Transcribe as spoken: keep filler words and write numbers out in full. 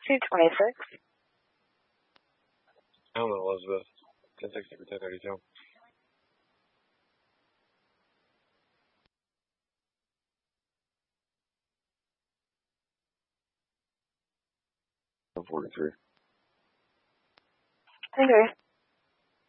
two twenty-six. Helmet, Elizabeth. ten sixty for ten thirty-two. one forty-three. Okay.